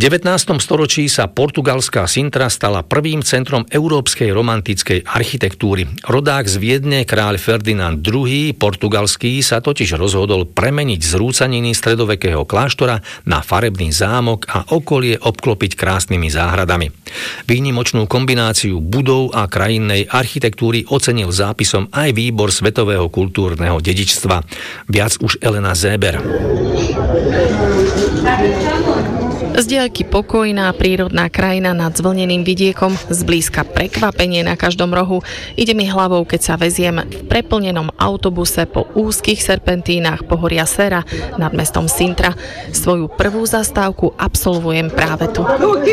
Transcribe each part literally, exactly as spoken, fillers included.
devätnástom storočí sa portugalská Sintra stala prvým centrom európskej romantickej architektúry. Rodák z Viedne, kráľ Ferdinand druhý. portugalský, sa totiž rozhodol premeniť zrúcaniny stredovekého kláštora na farebný zámok a okolie obklopiť krásnymi záhradami. Výnimočnú kombináciu budov a krajinnej architektúry ocenil zápisom aj výbor Svetového kultúrneho dedičstva. Viac už Elena Zéber. Z diaľky pokojná prírodná krajina nad zvlneným vidiekom, zblízka prekvapenie na každom rohu. Ide mi hlavou, keď sa veziem v preplnenom autobuse po úzkych serpentínach pohoria Serra nad mestom Sintra. Svoju prvú zastávku absolvujem práve tu.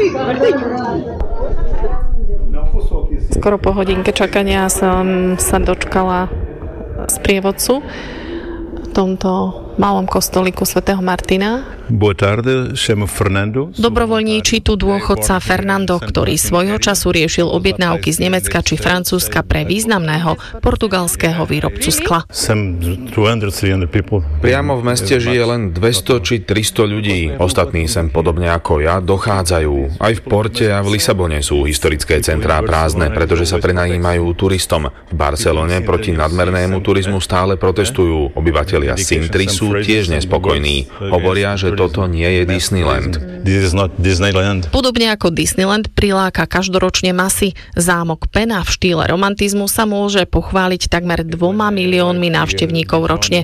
Skoro po hodinke čakania som sa dočkala sprievodcu v tomto malom kostolíku svätého Martina. Boa tarde, chamo Fernando. Dobrovoľníči tu dôchodca Fernando, ktorý svojho času riešil objednávky z Nemecka či Francúzska pre významného portugalského výrobcu skla. Priamo v meste žije len dvesto či tristo ľudí. Ostatní sem podobne ako ja dochádzajú. Aj v Porte a v Lisabone sú historické centrá prázdne, pretože sa prenajímajú turistom. V Barcelone proti nadmernému turizmu stále protestujú. Obyvatelia Sintry sú tiež nespokojní. Hovoria, že toto nie je Disneyland. Podobne ako Disneyland priláka každoročne masy. Zámok Pena v štýle romantizmu sa môže pochváliť takmer dvoma miliónmi návštevníkov ročne.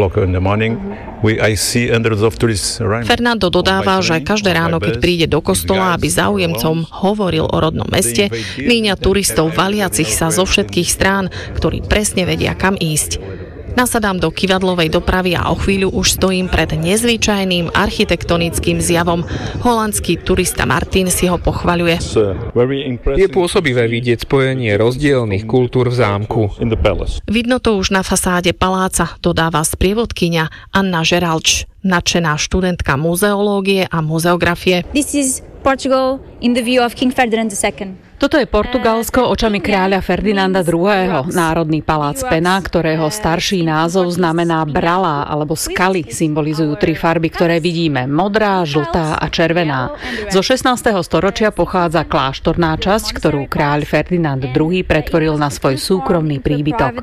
Fernando dodáva, že každé ráno, keď príde do kostola, aby záujemcom hovoril o rodnom meste, míňa turistov valiacich sa zo všetkých strán, ktorí presne vedia, kam ísť. Nasadám do kyvadlovej dopravy a o chvíľu už stojím pred nezvyčajným architektonickým zjavom. Holandský turista Martin si ho pochvaľuje. Je pôsobivé vidieť spojenie rozdielnych kultúr v zámku. Vidno to už na fasáde paláca, dodáva sprievodkyňa Anna Žeralč, nadšená študentka muzeológie a muzeografie. This is Portugal in the view of King Ferdinand the second. Toto je Portugalsko očami kráľa Ferdinanda druhého. Národný palác Pena, ktorého starší názov znamená brala alebo skaly, symbolizujú tri farby, ktoré vidíme: modrá, žltá a červená. Zo šestnásteho storočia pochádza kláštorná časť, ktorú kráľ Ferdinand druhý pretvoril na svoj súkromný príbytok.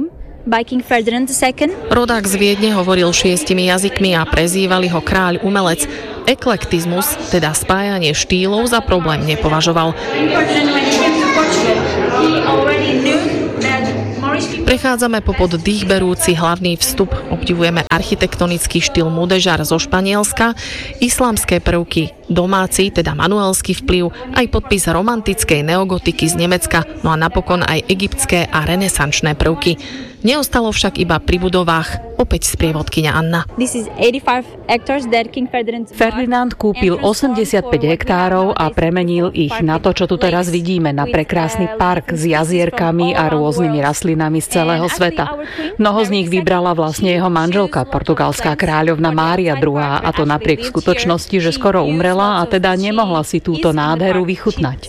Rodák z Viedne hovoril šiestimi jazykmi a prezývali ho kráľ umelec. Eklektizmus, teda spájanie štýlov, za problém nepovažoval. Prechádzame popod dýchberúci hlavný vstup, obdivujeme architektonický štýl mudežar zo Španielska, islamské prvky, domáci, teda manuelský vplyv, aj podpis romantickej neogotiky z Nemecka, no a napokon aj egyptské a renesančné prvky. Neostalo však iba pri budovách, opäť sprievodkyňa Anna. Ferdinand kúpil osemdesiatpäť hektárov a premenil ich na to, čo tu teraz vidíme, na prekrásny park s jazierkami a rôznymi rastlinami z celého sveta. Mnoho z nich vybrala vlastne jeho manželka, portugalská kráľovna Mária druhá, a to napriek skutočnosti, že skoro umrela a teda nemohla si túto nádheru vychutnať.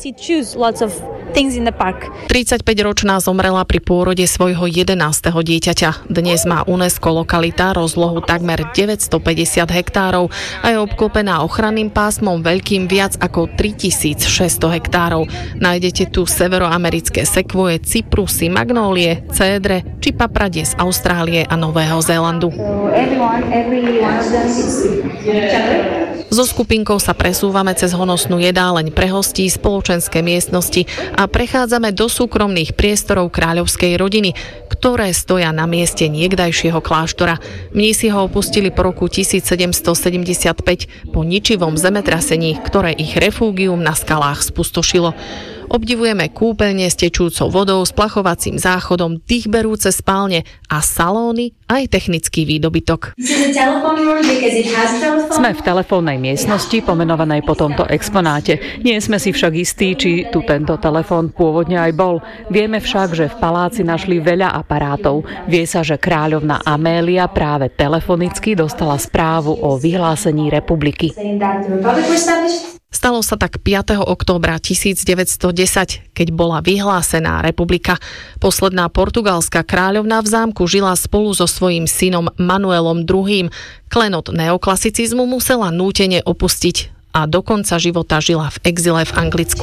tridsaťpäťročná zomrela pri pôrode svojho jedenásteho dieťaťa. Dnes má UNESCO lokalita rozlohu takmer deväťstopäťdesiat hektárov a je obklopená ochranným pásmom veľkým viac ako tritisícšesťsto hektárov. Nájdete tu severoamerické sekvoje, cyprusy, magnólie, cédre či papradie z Austrálie a Nového Zélandu. So skupinkou sa presúvame cez honosnú jedáleň pre hostí, spoločenské miestnosti a prechádzame do súkromných priestorov kráľovskej rodiny, ktoré stoja na mieste niekdajšieho kláštora. Mnísi ho opustili po roku tisícsedemstosedemdesiatpäť po ničivom zemetrasení, ktoré ich refúgium na skalách spustošilo. Obdivujeme kúpeľne s tečúcou vodou, s plachovacím záchodom, dýchberúce spálne a salóny, aj technický výdobytok. Sme v telefónnej miestnosti, pomenovanej po tomto exponáte. Nie sme si však istí, či tu tento telefón pôvodne aj bol. Vieme však, že v paláci našli veľa aparátov. Vie sa, že kráľovna Amélia práve telefonicky dostala správu o vyhlásení republiky. Stalo sa tak piateho októbra tisícdeväťstodesať, keď bola vyhlásená republika. Posledná portugalská kráľovna v zámku žila spolu so svojím synom Manuelom druhým. Klenot neoklasicizmu musela nútene opustiť a do konca života žila v exile v Anglicku.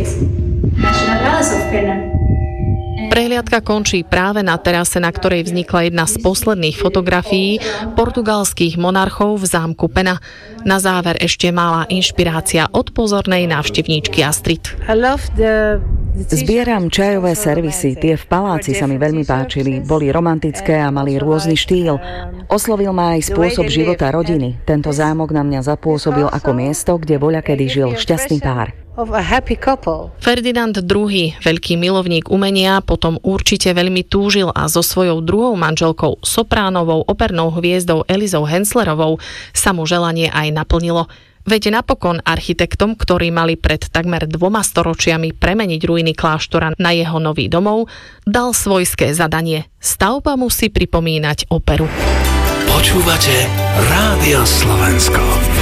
Prehliadka končí práve na terase, na ktorej vznikla jedna z posledných fotografií portugalských monarchov v zámku Pena. Na záver ešte malá inšpirácia od pozornej návštevníčky Astrid. Zbieram čajové servisy, tie v paláci sa mi veľmi páčili, boli romantické a mali rôzny štýl. Oslovil ma aj spôsob života rodiny. Tento zámok na mňa zapôsobil ako miesto, kde voľakedy žil šťastný pár. Ferdinand druhý, veľký milovník umenia, potom určite veľmi túžil a so svojou druhou manželkou, sopránovou opernou hviezdou Elizou Henslerovou sa mu želanie aj naplnilo. Veď napokon architektom, ktorí mali pred takmer dvoma storočiami premeniť ruiny kláštora na jeho nový domov, dal svojské zadanie. Stavba musí pripomínať operu. Počúvate Rádio Slovensko.